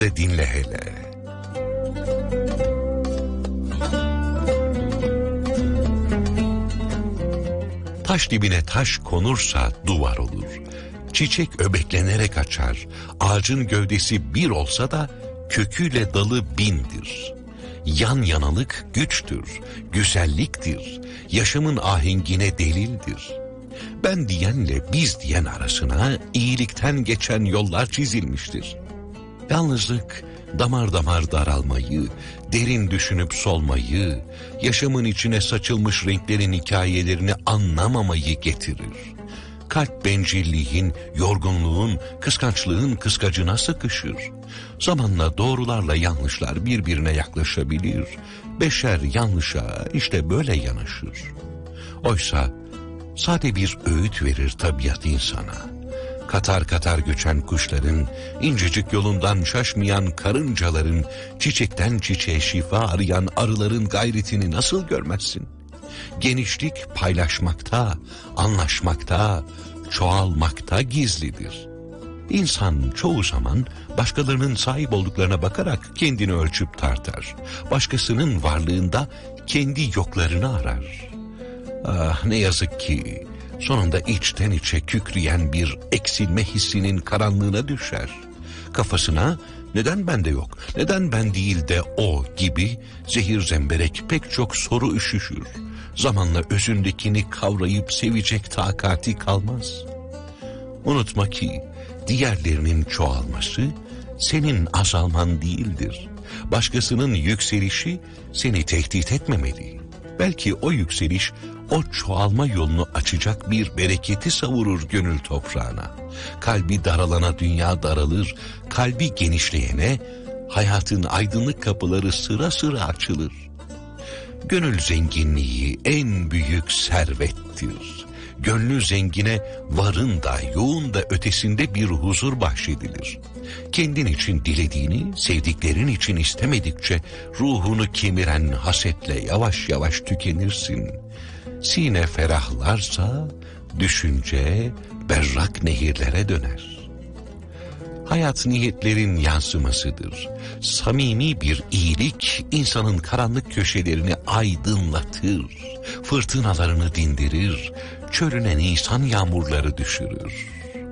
Dinle hele. Taş dibine taş konursa duvar olur. Çiçek öbeklenerek açar. Ağacın gövdesi bir olsa da köküyle dalı bindir. Yan yanalık güçtür, güzelliktir. Yaşamın ahengine delildir. Ben diyenle biz diyen arasına iyilikten geçen yollar çizilmiştir. Yalnızlık damar damar daralmayı, derin düşünüp solmayı, yaşamın içine saçılmış renklerin hikayelerini anlamamayı getirir. Kalp bencilliğin, yorgunluğun, kıskançlığın kıskacına sıkışır. Zamanla doğrularla yanlışlar birbirine yaklaşabilir. Beşer yanlışa işte böyle yanaşır. Oysa sade bir öğüt verir tabiat insana. Katar katar göçen kuşların, incecik yolundan şaşmayan karıncaların, çiçekten çiçeğe şifa arayan arıların gayretini nasıl görmezsin? Genişlik paylaşmakta, anlaşmakta, çoğalmakta gizlidir. İnsan çoğu zaman başkalarının sahip olduklarına bakarak kendini ölçüp tartar. Başkasının varlığında kendi yoklarını arar. Ah, ne yazık ki sonunda içten içe kükreyen bir eksilme hissinin karanlığına düşer. Kafasına neden bende yok, neden ben değil de o gibi zehir zemberek pek çok soru üşüşür. Zamanla özündekini kavrayıp sevecek takati kalmaz. Unutma ki diğerlerinin çoğalması senin azalman değildir. Başkasının yükselişi seni tehdit etmemeli. Belki o yükseliş o çoğalma yolunu açacak bir bereketi savurur gönül toprağına. Kalbi daralana dünya daralır, kalbi genişleyene hayatın aydınlık kapıları sıra sıra açılır. Gönül zenginliği en büyük servettir. Gönlü zengine varın da yoğun da ötesinde bir huzur bahşedilir. Kendin için dilediğini sevdiklerin için istemedikçe ruhunu kemiren hasetle yavaş yavaş tükenirsin. Sine ferahlarsa düşünce berrak nehirlere döner. Hayat niyetlerin yansımasıdır. Samimi bir iyilik insanın karanlık köşelerini aydınlatır, fırtınalarını dindirir, çölüne nisan yağmurları düşürür.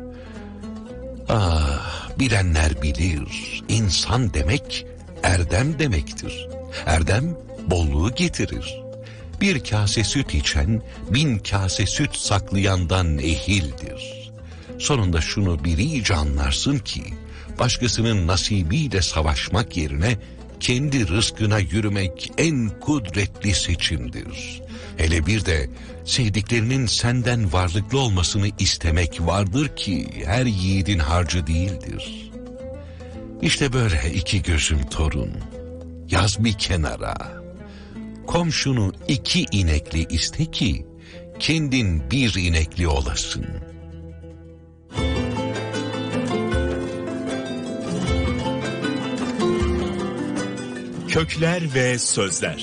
Ah, bilenler bilir, insan demek erdem demektir. Erdem bolluğu getirir. Bir kase süt içen, 1000 kase süt saklayandan ehildir. Sonunda şunu iyice anlarsın ki, başkasının nasibiyle savaşmak yerine, kendi rızkına yürümek en kudretli seçimdir. Hele bir de sevdiklerinin senden varlıklı olmasını istemek vardır ki, her yiğidin harcı değildir. İşte böyle iki gözüm torun, yaz bir kenara. Komşunu 2 inekli iste ki, kendin 1 inekli olasın. Kökler ve Sözler.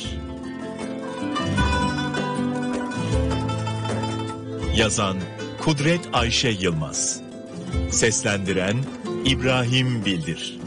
Yazan Kudret Ayşe Yılmaz. Seslendiren İbrahim Bildir.